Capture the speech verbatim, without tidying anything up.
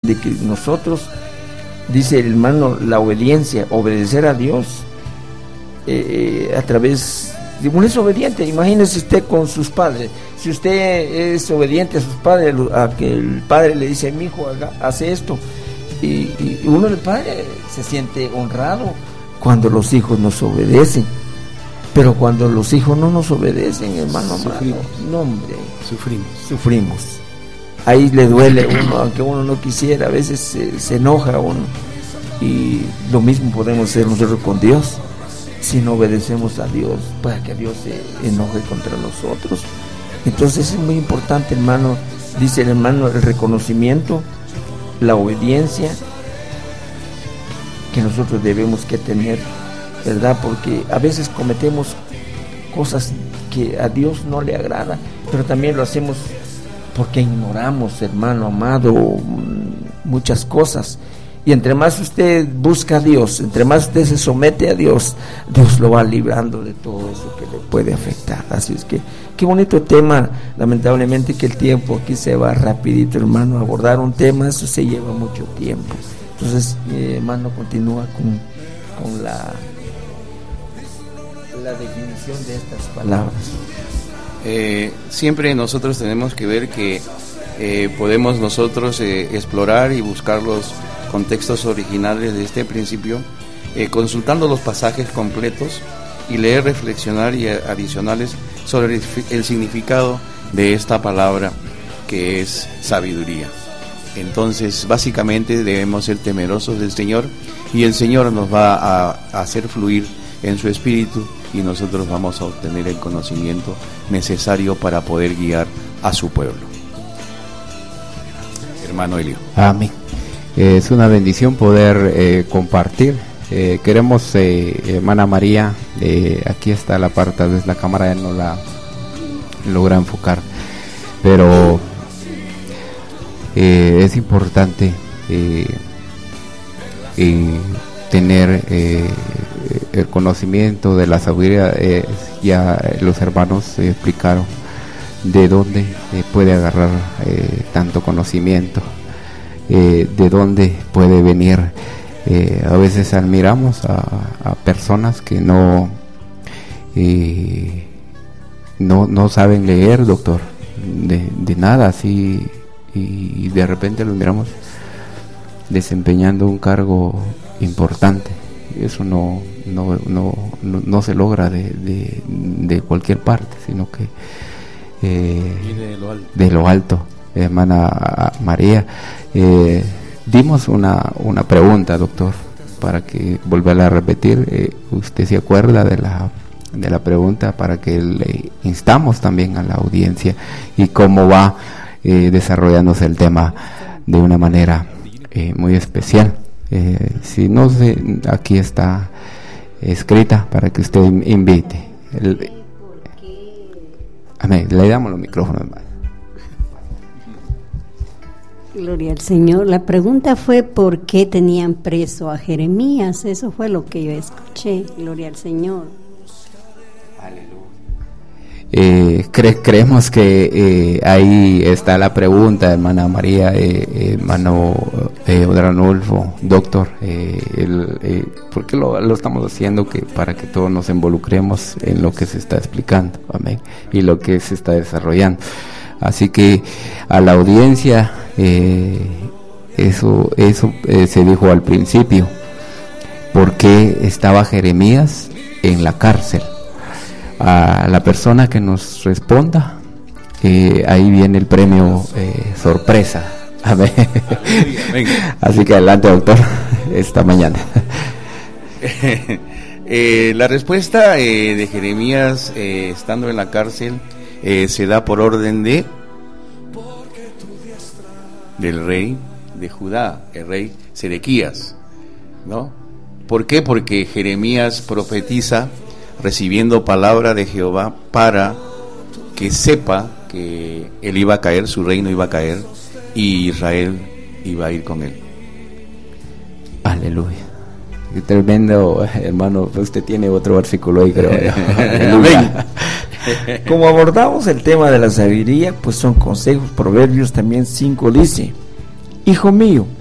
de que nosotros, dice el hermano, la obediencia, obedecer a Dios eh, a través de uno es obediente. Imagínese usted con sus padres, si usted es obediente a sus padres, a que el padre le dice: mi hijo, haga, hace esto, y, y uno, el padre, se siente honrado cuando los hijos nos obedecen. Pero cuando los hijos no nos obedecen, hermano, sufrimos. No, hombre, sufrimos. Sufrimos. Ahí le duele a uno, aunque uno no quisiera, a veces se, se enoja uno. Y lo mismo podemos hacer nosotros con Dios. Si no obedecemos a Dios, para que Dios se enoje contra nosotros. Entonces es muy importante, hermano, dice el hermano, el reconocimiento, la obediencia que nosotros debemos que tener, ¿verdad? Porque a veces cometemos cosas que a Dios no le agrada, pero también lo hacemos porque ignoramos, hermano amado, muchas cosas. Y entre más usted busca a Dios, entre más usted se somete a Dios, Dios lo va librando de todo eso que le puede afectar. Así es que, qué bonito tema. Lamentablemente que el tiempo aquí se va rapidito, hermano. Abordar un tema, eso se lleva mucho tiempo. Entonces, eh, hermano, continúa con, con la, la definición de estas palabras. Eh, siempre nosotros tenemos que ver que eh, podemos nosotros eh, explorar y buscar los contextos originales de este principio, eh, consultando los pasajes completos y leer, reflexionar y adicionales sobre el, el significado de esta palabra que es sabiduría. Entonces, básicamente debemos ser temerosos del Señor, y el Señor nos va a, a hacer fluir en su espíritu, y nosotros vamos a obtener el conocimiento necesario para poder guiar a su pueblo. Hermano Elio. Amén. Es una bendición poder eh, compartir. Eh, queremos, eh, hermana María, eh, aquí está la parte de la cámara, no la logra enfocar, pero eh, es importante eh, eh, tener eh, el conocimiento de la sabiduría. Eh, ya los hermanos eh, explicaron de dónde eh, puede agarrar eh, tanto conocimiento. Eh, de dónde puede venir. Eh, a veces admiramos a, a personas que no, eh, no no saben leer, doctor, de, de nada, así, y de repente los miramos desempeñando un cargo importante. Eso no no no no, no se logra de, de, de cualquier parte, sino que eh, de lo alto. de lo alto. Hermana María, eh, dimos una, una pregunta, doctor, para que volverla a repetir. Eh, usted se acuerda de la de la pregunta, para que le instamos también a la audiencia, y cómo va eh, desarrollándose el tema de una manera eh, muy especial. Eh, si no sé, aquí está escrita para que usted invite. El, amén. Le damos los micrófonos, hermano. Gloria al Señor. La pregunta fue ¿por qué tenían preso a Jeremías? Eso fue lo que yo escuché. Gloria al Señor. Eh, cre- creemos que eh, ahí está la pregunta, hermana María, eh, hermano eh, Odranulfo, doctor, eh, el, eh, ¿por qué lo, lo estamos haciendo? Que para que todos nos involucremos en lo que se está explicando, amén, y lo que se está desarrollando. Así que a la audiencia, eh, eso, eso eh, se dijo al principio, ¿por qué estaba Jeremías en la cárcel? A la persona que nos responda, eh, ahí viene el premio eh, sorpresa. Amén. Así que adelante, doctor, esta mañana. eh, la respuesta eh, de Jeremías, eh, estando en la cárcel, eh, se da por orden de del rey de Judá, el rey Sedequías, ¿no? ¿Por qué? Porque Jeremías profetiza recibiendo palabra de Jehová para que sepa que él iba a caer, su reino iba a caer, y Israel iba a ir con él. Aleluya. Qué tremendo, hermano. Usted tiene otro versículo ahí, creo. Aleluya. Como abordamos el tema de la sabiduría, pues son consejos. Proverbios también cinco dice: hijo mío,